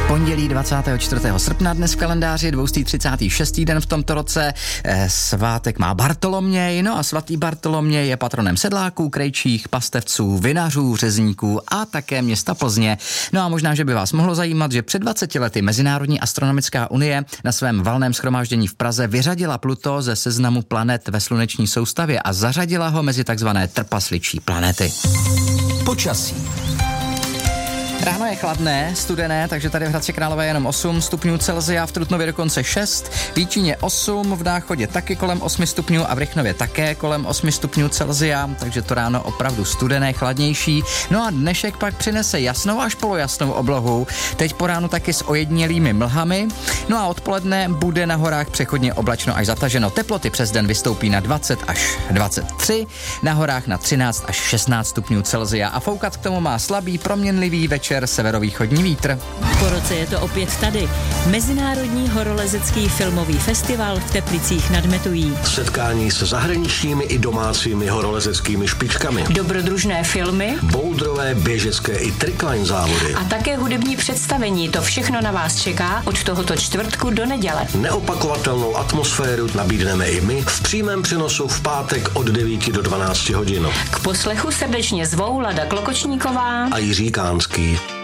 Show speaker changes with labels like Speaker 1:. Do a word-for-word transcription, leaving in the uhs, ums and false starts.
Speaker 1: Pondělí dvacátého čtvrtého srpna dnes v kalendáři, dvě stě třicátý šestý den v tomto roce. Svátek má Bartoloměj, no a svatý Bartoloměj je patronem sedláků, krejčích, pastevců, vinařů, řezníků a také města Plzně. No a možná, že by vás mohlo zajímat, že před dvaceti lety Mezinárodní astronomická unie na svém valném shromáždění v Praze vyřadila Pluto ze seznamu planet ve sluneční soustavě a zařadila ho mezi takzvané trpasličí planety.
Speaker 2: Počasí.
Speaker 1: Ráno je chladné, studené, takže tady v Hradci Králové jenom osm stupňů Celsia, v Trutnově dokonce šest, v Jíčíně osm, v Náchodě taky kolem osm stupňů a v Rychnově také kolem osm stupňů Celsia, takže to ráno opravdu studené, chladnější. No a dnešek pak přinese jasnou až polojasnou oblohu, teď po ránu taky s ojedinělými mlhami, no a odpoledne bude na horách přechodně oblačno až zataženo. Teploty přes den vystoupí na dvacet až dvacet tři, na horách na třináct až šestnáct stupňů Celsia a foukat k tomu má slabý proměnlivý večer severovýchodní vítr.
Speaker 3: Po roce je to opět tady. Mezinárodní horolezecký filmový festival v Teplicích nad Metují.
Speaker 2: Setkání se zahraničními i domácími horolezeckými špičkami.
Speaker 3: Dobrodružné filmy.
Speaker 2: Bouldrové, běžecké i trikline závody.
Speaker 3: A také hudební představení. To všechno na vás čeká od tohoto čtvrtku do neděle.
Speaker 2: Neopakovatelnou atmosféru nabídneme i my v přímém přenosu v pátek od devíti do dvanácti hodin.
Speaker 3: K poslechu srdečně zvou Lada Klokočníková
Speaker 2: a Jiří Kánský.